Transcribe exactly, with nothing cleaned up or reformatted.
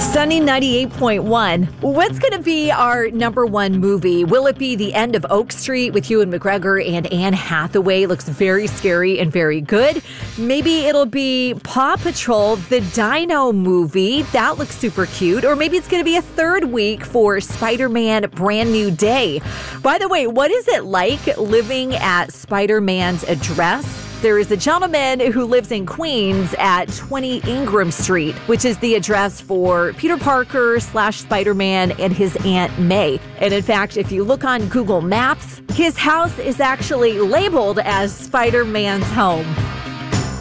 Sunny ninety-eight point one. What's going to be our number one movie? Will it be The End of Oak Street with Ewan McGregor and Anne Hathaway? Looks very scary and very good. Maybe it'll be Paw Patrol, the Dino movie. That looks super cute. Or maybe it's going to be a third week for Spider-Man Brand New Day. By the way, what is it like living at Spider-Man's address? There is a gentleman who lives in Queens at twenty Ingram Street, which is the address for Peter Parker slash Spider-Man and his Aunt May. And in fact, if you look on Google Maps, his house is actually labeled as Spider-Man's home.